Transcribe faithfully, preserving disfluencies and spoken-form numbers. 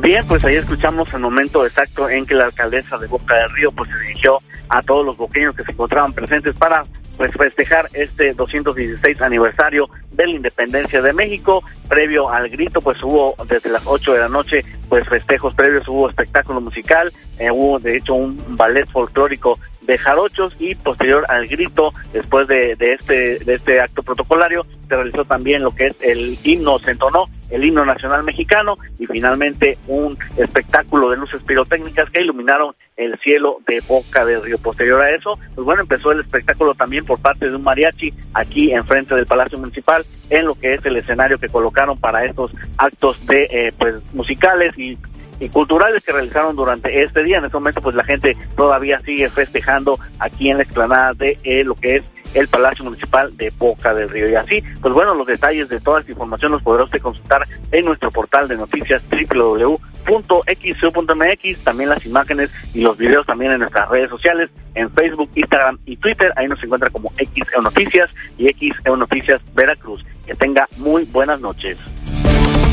Bien, pues ahí escuchamos el momento exacto en que la alcaldesa de Boca del Río pues se dirigió a todos los boqueños que se encontraban presentes para pues festejar este doscientos dieciséis aniversario de la independencia de México. Previo al grito pues hubo desde las ocho de la noche pues festejos previos, hubo espectáculo musical, eh, hubo de hecho un ballet folclórico de jarochos y posterior al grito, después de, de este de este acto protocolario, se realizó también lo que es el himno, se entonó el himno nacional mexicano y finalmente un espectáculo de luces pirotécnicas que iluminaron el cielo de Boca del Río. Posterior a eso, pues bueno, empezó el espectáculo también por parte de un mariachi aquí enfrente del Palacio Municipal, en lo que es el escenario que colocaron para estos actos de eh, pues musicales y y culturales que realizaron durante este día. En este momento pues la gente todavía sigue festejando aquí en la explanada de eh, lo que es el Palacio Municipal de Boca del Río. Y así, pues bueno, los detalles de toda esta información los podrá usted consultar en nuestro portal de noticias doble u doble u doble u punto x c u punto m x, también las imágenes y los videos también en nuestras redes sociales, en Facebook, Instagram y Twitter. Ahí nos encuentra como X E U Noticias y X E U Noticias Veracruz. Que tenga muy buenas noches.